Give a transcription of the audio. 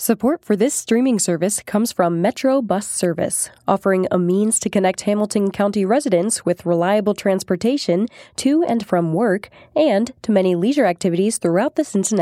Support for this streaming service comes from Metro Bus Service, offering a means to connect Hamilton County residents with reliable transportation to and from work and to many leisure activities throughout the Cincinnati